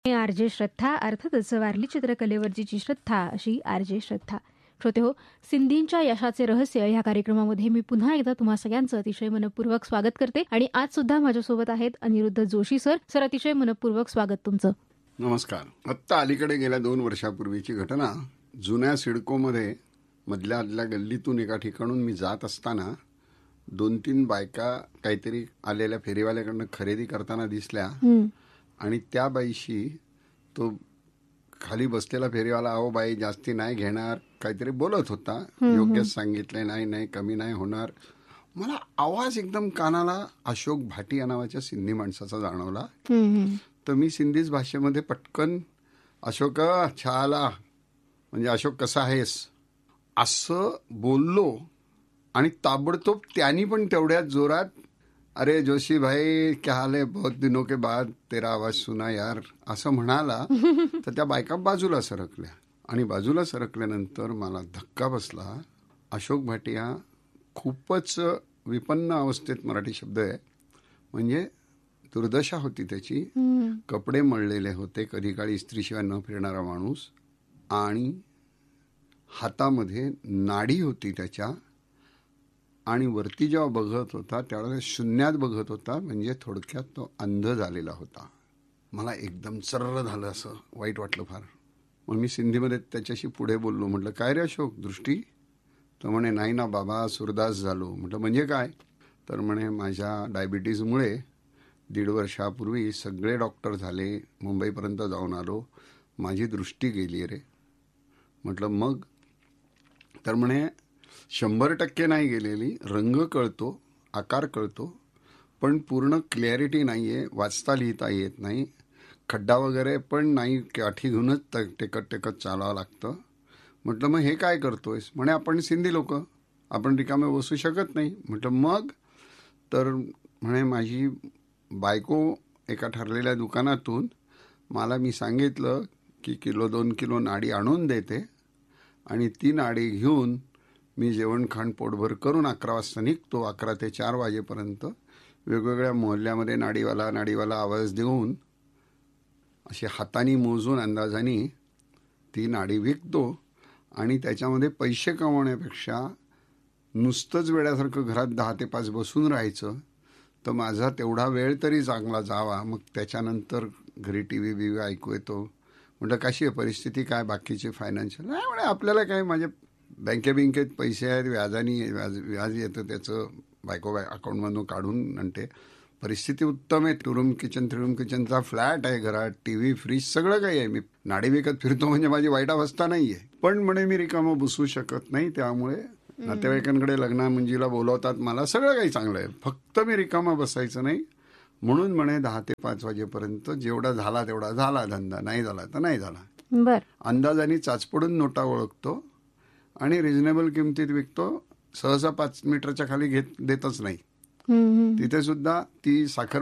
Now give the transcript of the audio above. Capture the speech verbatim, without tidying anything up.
RJ श्रद्धा, अर्थातच वारली चित्रकलेवरची श्रद्धा अशी RJ श्रद्धा. श्रोते हो, सिंधींच्या यशाचे रहस्य या कार्यक्रमामध्ये मी पुन्हा एकदा तुम्हा सगळ्यांचं अतिशय मनपूर्वक स्वागत करते आणि आज सुद्धा माझ्यासोबत आहेत अनिरुद्ध जोशी सर. सर, अतिशय मनपूर्वक स्वागत तुमचं. नमस्कार. आत्ता अलीकडे गेल्या दोन वर्षापूर्वीची घटना. जुन्या सिडकोमध्ये मधल्या आदल्या गल्लीतून एका ठिकाणून मी जात असताना दोन तीन बायका काहीतरी आलेल्या फेरीवाल्याकडनं खरेदी करताना दिसल्या आणि त्या बाईशी तो खाली बसलेला फेरीवाला, अहो बाई जास्ती नाही घेणार, काहीतरी बोलत होता. योग्यच सांगितलंय, नाही नाही कमी नाही होणार. मला आवाज एकदम कानाला अशोक भाटी या नावाच्या सिंधी माणसाचा जाणवला. तर मी सिंधीच भाषेमध्ये पटकन अशोक छाला म्हणजे अशोक कसा आहेस असं बोललो आणि ताबडतोब त्यांनी पण तेवढ्याच जोरात, अरे जोशी भाई क्या हाल है, बहुत दिनों के बाद तेरा आवाज सुना यार असं म्हणाला. तर त्या बायका बाजूला सरकल्या आणि बाजूला सरकल्यानंतर मला धक्का बसला. अशोक भाटिया खूपच विपन्न अवस्थेत, मराठी शब्द आहे, म्हणजे दुर्दशा होती त्याची. कपडे मळलेले होते, कधी काळी इस्त्रीशिवाय न फिरणारा माणूस, आणि हातामध्ये नाडी होती त्याच्या, आणि वरती जेव्हा बघत होता त्यावेळेला शून्यात बघत होता, म्हणजे थोडक्यात तो अंध झालेला होता. मला एकदम चर्र झालं, असं वाईट वाटलं फार. मग मी सिंधीमध्ये त्याच्याशी पुढे बोललो. म्हटलं काय रे अशोक, दृष्टी? तर म्हणे नाही ना बाबा, सुरदास झालो. म्हटलं म्हणजे काय? तर म्हणे माझ्या डायबिटीजमुळे दीड वर्षापूर्वी सगळे डॉक्टर झाले, मुंबईपर्यंत जाऊन आलो, माझी दृष्टी गेली रे. म्हटलं मग? तर म्हणे शंभर टक्के नाही गेलेली, रंग कळतो, आकार कळतो, पण पूर्ण क्लॅरिटी नाही आहे, वाचता लिहिता येत नाही, खड्डा वगैरे पण नाही, काठी घेऊनच टेकत टेकत चालावं लागतं. म्हटलं मग हे काय करतोयस? म्हणे आपण सिंधी लोक, आपण रिकामे बसू शकत नाही. म्हटलं मग? तर म्हणे माझी बायको एका ठरलेल्या दुकानातून मला, मी सांगितलं की किलो दोन किलो नाडी आणून देते आणि ती नाडी घेऊन मी जेवण खाण पोटभर करून अकरा वाजता निघतो. अकरा ते चार वाजेपर्यंत वेगवेगळ्या मोहल्ल्यामध्ये नाडीवाला नाडीवाला आवाज देऊन अशी हाताने मोजून अंदाजाने ती नाडी विकतो आणि त्याच्यामध्ये पैसे कमवण्यापेक्षा नुसतंच वेड्यासारखं घरात दहा ते पाच बसून राहायचं, तर माझा तेवढा वेळ तरी चांगला जावा. मग त्याच्यानंतर घरी टी व्ही बी व्ही ऐकू येतो. म्हटलं कशी आहे परिस्थिती, काय बाकीचे फायनान्शियल? नाही म्हणे आपल्याला काय, माझे बँके बँकेत पैसे आहेत, व्याजानी व्याज व्याज येतं त्याचं, बायको बाय अकाउंटमधून काढून आणते. परिस्थिती उत्तम आहे, to room kitchen three room किचनचा flat आहे घरात, टी व्ही फ्रीज सगळं काही आहे. मी नाडी विकत फिरतो म्हणजे माझी वाईट अवस्था नाही आहे. पण म्हणे मी रिकामं बसू शकत नाही, त्यामुळे नातेवाईकांकडे लग्ना मंजीला बोलवतात मला, सगळं काही चांगलं आहे, फक्त मी रिकामं बसायचं नाही. म्हणून म्हणे दहा ते पाच वाजेपर्यंत जेवढा झाला तेवढा झाला धंदा, नाही झाला तर नाही झाला. बर. अंदाजाने चाचपडून नोटा ओळखतो आणि रिझनेबल किमतीत विकतो. सहसा पाच मीटरच्या खाली घेत देतच नाही. तिथे सुद्धा ती साखर